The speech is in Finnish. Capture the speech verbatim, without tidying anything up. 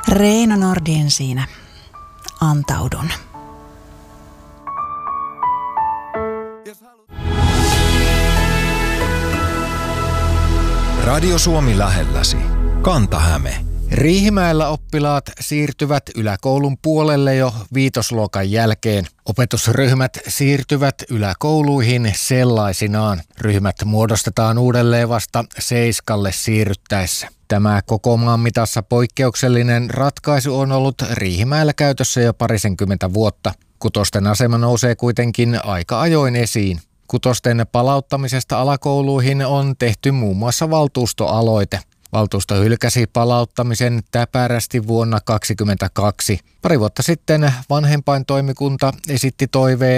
Reino Nordin siinä. Antaudun. Radio Suomi lähelläsi. Kanta-Häme. Riihimäellä oppilaat siirtyvät yläkoulun puolelle jo viitosluokan jälkeen. Opetusryhmät siirtyvät yläkouluihin sellaisinaan. Ryhmät muodostetaan uudelleen vasta seiskalle siirryttäessä. Tämä koko maan mitassa poikkeuksellinen ratkaisu on ollut Riihimäellä käytössä jo parisenkymmentä vuotta. Kutosten asema nousee kuitenkin aika ajoin esiin. Kutosten palauttamisesta alakouluihin on tehty muun muassa valtuustoaloite. Valtuusto hylkäsi palauttamisen täpärästi vuonna kaksituhattakaksikymmentäkaksi. Pari vuotta sitten vanhempaintoimikunta esitti toiveen